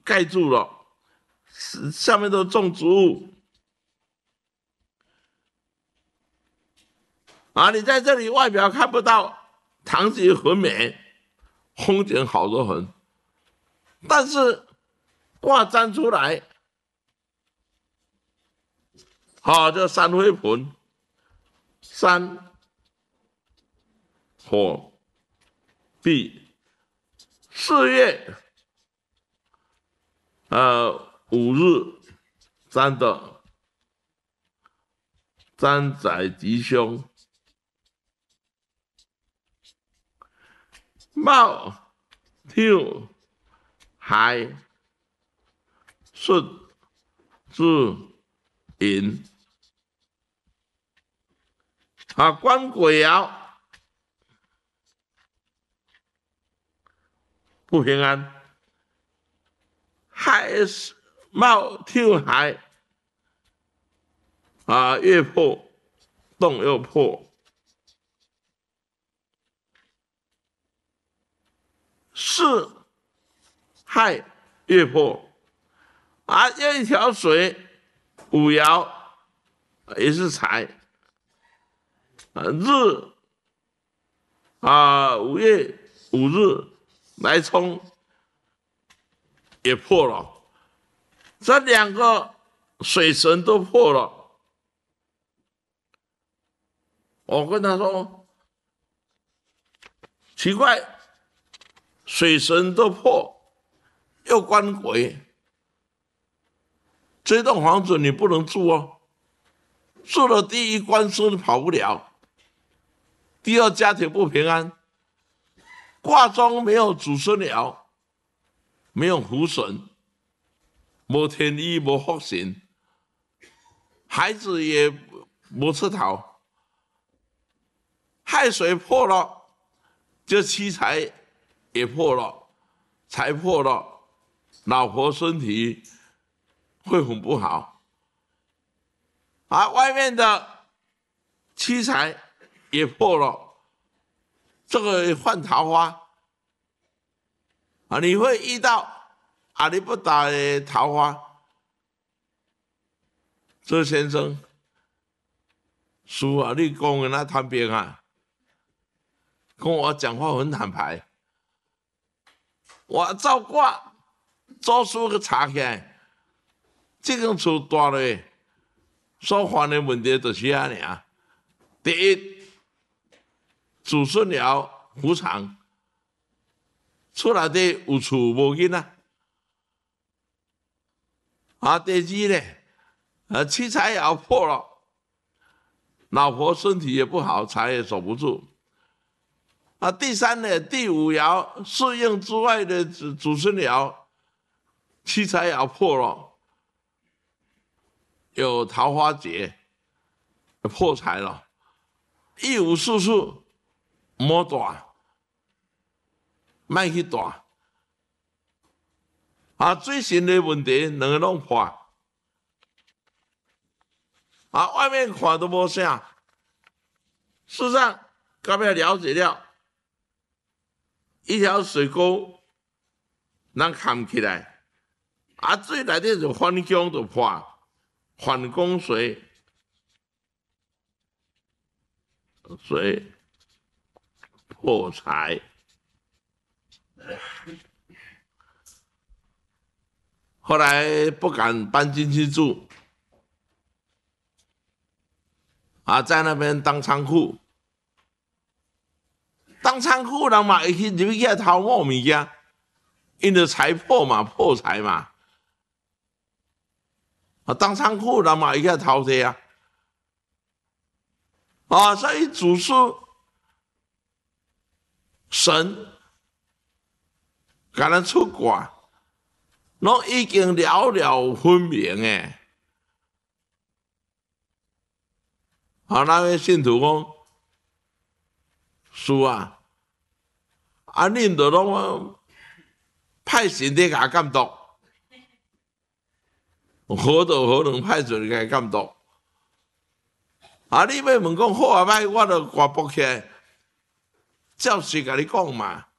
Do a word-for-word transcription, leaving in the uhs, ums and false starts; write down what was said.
盖住了，下面都种植物。啊，你在这里外表看不到堂吉很美，风景好得很，但是卦占出来，好、哦，叫三飞盆，山火地，四月呃五日占的占载吉凶。卯跳海顺至寅啊，官鬼爻不平安，亥卯跳海啊，月破动又破，巳亥月破啊，又一条水五爻也是财啊，日啊五月五日来冲也破了，这两个水神都破了。我跟他说，奇怪，水神都破，又官鬼，这栋房子你不能住哦。住了第一官司跑不了，第二家庭不平安。卦中没有祖孙爻，没有福神，没天医，没福神，孩子也没出头。亥水破了，这七财也破了，财破了，老婆身体会很不好。啊，外面的七财也破了，这个换桃花啊，你会遇到阿里不达的桃花。这先生，叔啊，你讲的那坦白啊，跟我讲话很坦白。我照卦做书个查起来，这间厝大了，所犯的问题就是安尼啊。第一，祖孙爻无常，厝内底有厝无囡仔。啊，第二呢，呃，七财爻破了，老婆身体也不好，财也守不住。啊，第三呢，第五爻适应之外的祖孙爻，七财爻破了，有桃花劫，破财了，一无是处，莫大，莫去大。啊，最新的问题两个拢破，啊，外面看都无啥，事实上，到尾了解了。一条水沟，咱看起来，啊，水内底就反江就破，反攻水，水破财。后来不敢搬进去住，啊，在那边当仓库。当仓库人嘛会去入去偷摸物件，因为财破嘛，破财嘛。啊，当仓库人嘛会去偷摕啊。啊，所以祖师神甲咱出卦，拢已经了了分明诶。啊，那位信徒讲，是啊，啊，恁就拢派神在甲监督，何德何能派神来监督？啊，你要问讲好啊歹，我就挂卜起来，照实甲你讲嘛。